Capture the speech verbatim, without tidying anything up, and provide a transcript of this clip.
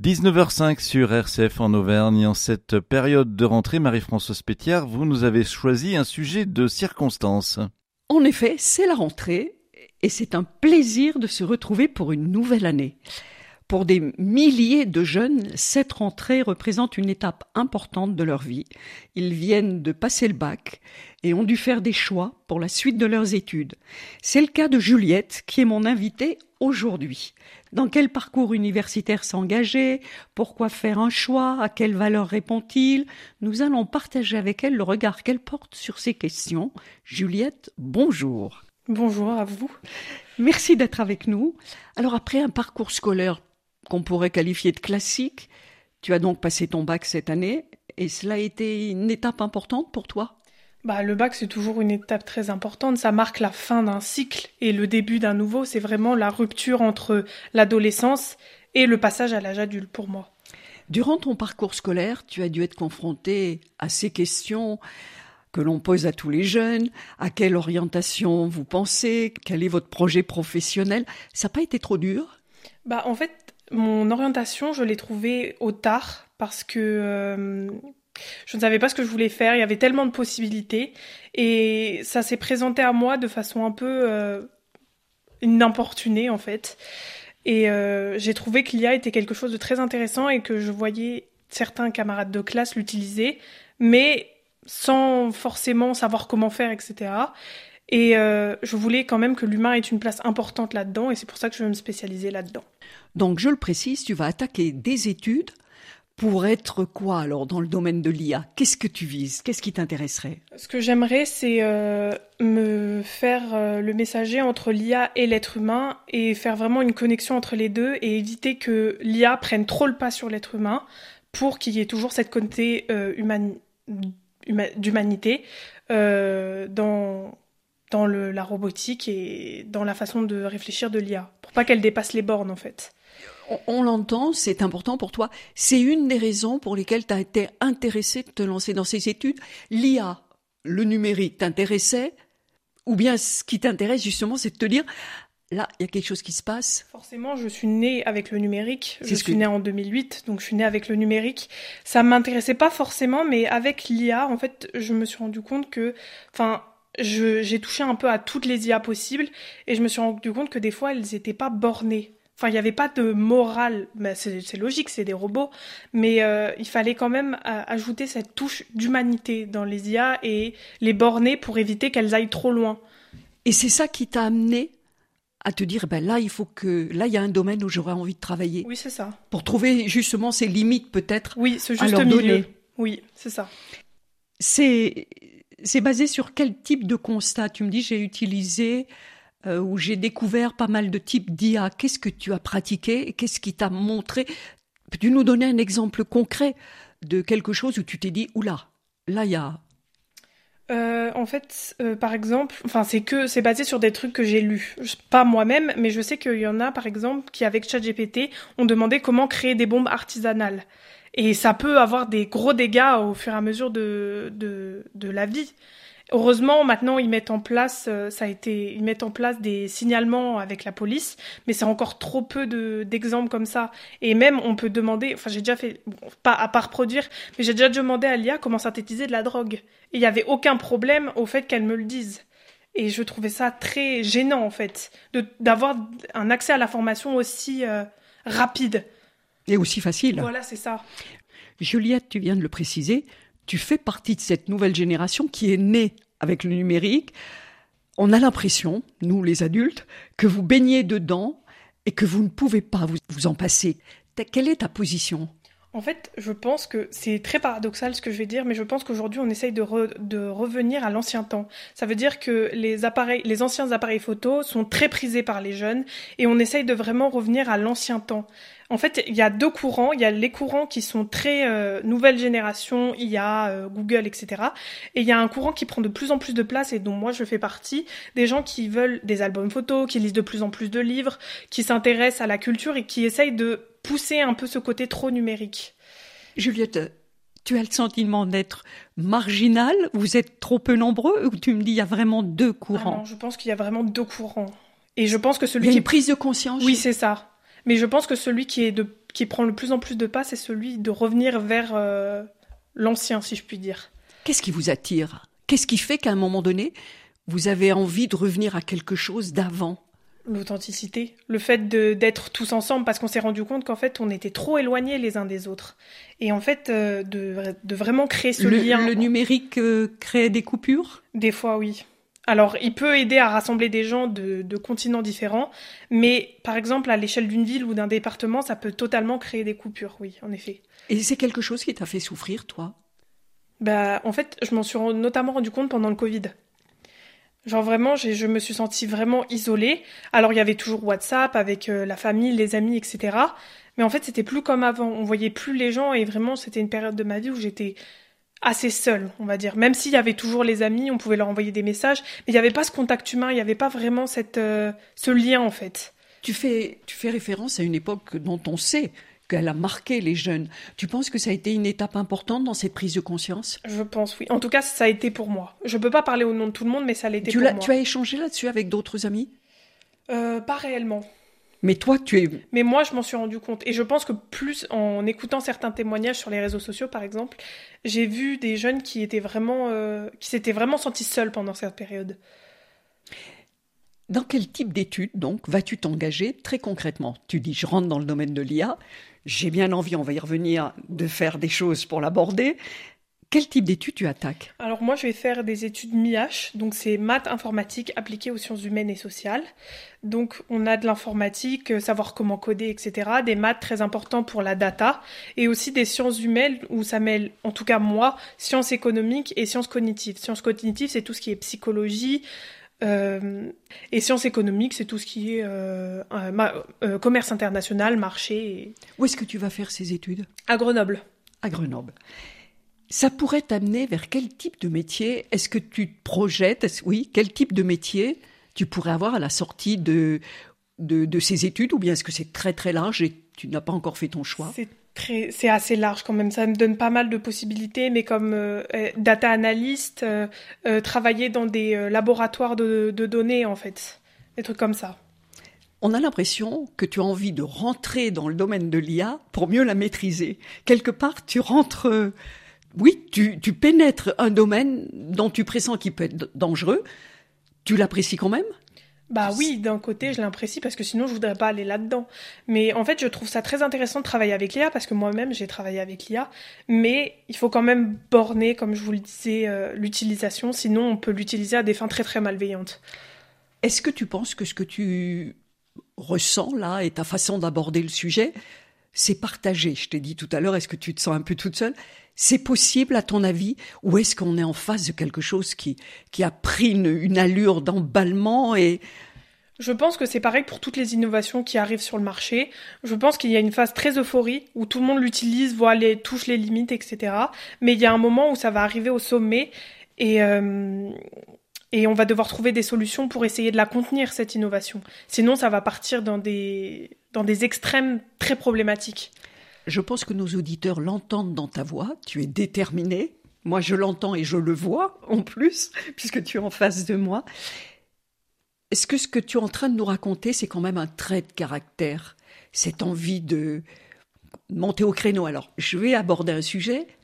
dix-neuf heures cinq sur R C F en Auvergne. En cette période de rentrée, Marie-Françoise Pétiard, vous nous avez choisi un sujet de circonstance. En effet, c'est la rentrée et c'est un plaisir de se retrouver pour une nouvelle année. Pour des milliers de jeunes, cette rentrée représente une étape importante de leur vie. Ils viennent de passer le bac et ont dû faire des choix pour la suite de leurs études. C'est le cas de Juliette, qui est mon invitée aujourd'hui. Dans quel parcours universitaire s'engager? Pourquoi faire un choix? À quelle valeur répond-il? Nous allons partager avec elle le regard qu'elle porte sur ces questions. Juliette, bonjour. Bonjour à vous. Merci d'être avec nous. Alors après un parcours scolaire qu'on pourrait qualifier de classique, tu as donc passé ton bac cette année et cela a été une étape importante pour toi? Bah, le bac, c'est toujours une étape très importante. Ça marque la fin d'un cycle et le début d'un nouveau. C'est vraiment la rupture entre l'adolescence et le passage à l'âge adulte pour moi. Durant ton parcours scolaire, tu as dû être confronté à ces questions que l'on pose à tous les jeunes. À quelle orientation vous pensez? Quel est votre projet professionnel? Ça n'a pas été trop dur? Bah, en fait, mon orientation, je l'ai trouvée au tard parce que euh, je ne savais pas ce que je voulais faire. Il y avait tellement de possibilités et ça s'est présenté à moi de façon un peu euh, inopportunée en fait. Et euh, j'ai trouvé que l'I A était quelque chose de très intéressant et que je voyais certains camarades de classe l'utiliser, mais sans forcément savoir comment faire, et cetera. Et euh, je voulais quand même que l'humain ait une place importante là-dedans et c'est pour ça que je veux me spécialiser là-dedans. Donc je le précise, tu vas attaquer des études pour être quoi alors dans le domaine de l'I A? Qu'est-ce que tu vises? Qu'est-ce qui t'intéresserait? Ce que j'aimerais, c'est euh, me faire euh, le messager entre l'I A et l'être humain et faire vraiment une connexion entre les deux et éviter que l'I A prenne trop le pas sur l'être humain pour qu'il y ait toujours cette côté euh, humani- huma- d'humanité euh, dans... dans le, la robotique et dans la façon de réfléchir de l'I A, pour pas qu'elle dépasse les bornes en fait. On, on l'entend, c'est important pour toi. C'est une des raisons pour lesquelles tu as été intéressée de te lancer dans ces études. L'I A, le numérique t'intéressait, ou bien ce qui t'intéresse justement, c'est de te dire, là, il y a quelque chose qui se passe. Forcément, je suis née avec le numérique. C'est je ce suis que... née en deux mille huit, donc je suis née avec le numérique. Ça m'intéressait pas forcément, mais avec l'I A, en fait, je me suis rendu compte que... enfin, Je, j'ai touché un peu à toutes les I A possibles et je me suis rendu compte que des fois, elles n'étaient pas bornées. Enfin, il n'y avait pas de morale. Ben, c'est, c'est logique, c'est des robots. Mais euh, il fallait quand même euh, ajouter cette touche d'humanité dans les I A et les borner pour éviter qu'elles aillent trop loin. Et c'est ça qui t'a amené à te dire, ben là, il faut que... Là, il y a un domaine où j'aurais envie de travailler. Oui, c'est ça. Pour trouver justement ces limites, peut-être, oui, ce à juste leur milieu. donner. Oui, c'est ça. C'est... C'est basé sur quel type de constat? Tu me dis, j'ai utilisé euh, ou j'ai découvert pas mal de types d'I A. Qu'est-ce que tu as pratiqué? Qu'est-ce qui t'a montré? Peux-tu nous donner un exemple concret de quelque chose où tu t'es dit, oula, là, il y a... Euh, en fait, euh, par exemple, enfin, c'est que c'est basé sur des trucs que j'ai lus. Je- Pas moi-même, mais je sais qu'il y en a, par exemple, qui, avec ChatGPT, ont demandé comment créer des bombes artisanales. Et ça peut avoir des gros dégâts au fur et à mesure de, de, de la vie. Heureusement, maintenant, ils mettent en place, euh, ça a été, ils mettent en place des signalements avec la police, mais c'est encore trop peu de, d'exemples comme ça. Et même, on peut demander, enfin, j'ai déjà fait, bon, pas à pas reproduire, mais j'ai déjà demandé à l'I A comment synthétiser de la drogue. Et il n'y avait aucun problème au fait qu'elle me le dise. Et je trouvais ça très gênant, en fait, de, d'avoir un accès à l'information aussi euh, rapide. Et aussi facile. Voilà, c'est ça. Juliette, tu viens de le préciser, tu fais partie de cette nouvelle génération qui est née avec le numérique. On a l'impression, nous les adultes, que vous baignez dedans et que vous ne pouvez pas vous, vous en passer. Quelle est ta position ? En fait, je pense que c'est très paradoxal ce que je vais dire, mais je pense qu'aujourd'hui, on essaye de, re- de revenir à l'ancien temps. Ça veut dire que les appareils, les anciens appareils photo sont très prisés par les jeunes et on essaye de vraiment revenir à l'ancien temps. En fait, il y a deux courants. Il y a les courants qui sont très euh, nouvelle génération, I A, euh, Google, et cetera. Et il y a un courant qui prend de plus en plus de place et dont moi je fais partie, des gens qui veulent des albums photos, qui lisent de plus en plus de livres, qui s'intéressent à la culture et qui essayent de pousser un peu ce côté trop numérique. Juliette, tu as le sentiment d'être marginale? Vous êtes trop peu nombreux? Ou tu me dis il y a vraiment deux courants? Ah non, je pense qu'il y a vraiment deux courants. Et je pense que celui il y a qui... une prise de conscience? Oui, c'est ça. Mais je pense que celui qui est de qui prend le plus en plus de pas, c'est celui de revenir vers euh, l'ancien, si je puis dire. Qu'est-ce qui vous attire ? Qu'est-ce qui fait qu'à un moment donné, vous avez envie de revenir à quelque chose d'avant ? L'authenticité, le fait de, d'être tous ensemble, parce qu'on s'est rendu compte qu'en fait, on était trop éloignés les uns des autres. Et en fait, euh, de, de vraiment créer ce le, lien. Le numérique euh, crée des coupures ? Des fois, oui. Alors, il peut aider à rassembler des gens de, de continents différents, mais par exemple, à l'échelle d'une ville ou d'un département, ça peut totalement créer des coupures, oui, en effet. Et c'est quelque chose qui t'a fait souffrir, toi ? Bah, en fait, je m'en suis notamment rendu compte pendant le Covid. Genre vraiment, j'ai, je me suis sentie vraiment isolée. Alors, il y avait toujours WhatsApp avec euh, la famille, les amis, et cetera. Mais en fait, c'était plus comme avant. On voyait plus les gens et vraiment, c'était une période de ma vie où j'étais assez seule, on va dire. Même s'il y avait toujours les amis, on pouvait leur envoyer des messages, mais il n'y avait pas ce contact humain, il n'y avait pas vraiment cette, euh, ce lien, en fait. Tu fais, tu fais référence à une époque dont on sait qu'elle a marqué les jeunes. Tu penses que ça a été une étape importante dans cette prise de conscience ? Je pense, oui. En tout cas, ça a été pour moi. Je peux pas parler au nom de tout le monde, mais ça l'a été tu pour moi. Tu as échangé là-dessus avec d'autres amis ? euh, Pas réellement. Mais toi, tu es... Mais moi, je m'en suis rendu compte. Et je pense que plus, en écoutant certains témoignages sur les réseaux sociaux, par exemple, j'ai vu des jeunes qui étaient vraiment, euh, qui s'étaient vraiment sentis seuls pendant cette période. Dans quel type d'études, donc, vas-tu t'engager très concrètement ? Tu dis, je rentre dans le domaine de l'I A, j'ai bien envie, on va y revenir, de faire des choses pour l'aborder. Quel type d'études tu attaques ? Alors moi, je vais faire des études M I H, donc c'est maths informatique appliquées aux sciences humaines et sociales. Donc on a de l'informatique, savoir comment coder, et cetera. Des maths très importants pour la data, et aussi des sciences humaines où ça mêle, en tout cas moi, sciences économiques et sciences cognitives. Sciences cognitives, c'est tout ce qui est psychologie, Euh, et sciences économiques, c'est tout ce qui est euh, euh, ma- euh, commerce international, marché. Et... Où est-ce que tu vas faire ces études ? À Grenoble. À Grenoble. Ça pourrait t'amener vers quel type de métier ? Est-ce que tu te projettes ? Est-ce, oui, quel type de métier tu pourrais avoir à la sortie de, de, de ces études ? Ou bien est-ce que c'est très très large et tu n'as pas encore fait ton choix ? C'est Très, c'est assez large quand même, ça me donne pas mal de possibilités, mais comme euh, data analyst, euh, euh, travailler dans des euh, laboratoires de, de données en fait, des trucs comme ça. On a l'impression que tu as envie de rentrer dans le domaine de l'I A pour mieux la maîtriser. Quelque part, tu rentres, euh, oui, tu, tu pénètres un domaine dont tu pressens qu'il peut être dangereux. Tu l'apprécies quand même ? Bah oui, d'un côté, je l'apprécie parce que sinon, je voudrais pas aller là-dedans. Mais en fait, je trouve ça très intéressant de travailler avec l'I A parce que moi-même, j'ai travaillé avec l'I A. Mais il faut quand même borner, comme je vous le disais, euh, l'utilisation. Sinon, on peut l'utiliser à des fins très, très malveillantes. Est-ce que tu penses que ce que tu ressens là et ta façon d'aborder le sujet, c'est partagé ? Je t'ai dit tout à l'heure, est-ce que tu te sens un peu toute seule ? C'est possible à ton avis ? Ou est-ce qu'on est en face de quelque chose qui, qui a pris une, une allure d'emballement et... Je pense que c'est pareil pour toutes les innovations qui arrivent sur le marché. Je pense qu'il y a une phase très euphorie où tout le monde l'utilise, voit les, touche les limites, et cetera. Mais il y a un moment où ça va arriver au sommet et, euh, et on va devoir trouver des solutions pour essayer de la contenir, cette innovation. Sinon, ça va partir dans des, dans des extrêmes très problématiques. Je pense que nos auditeurs l'entendent dans ta voix. Tu es déterminée. Moi, je l'entends et je le vois en plus, puisque tu es en face de moi. Est-ce que ce que tu es en train de nous raconter, c'est quand même un trait de caractère ? Cette envie de monter au créneau. Alors, je vais aborder un sujet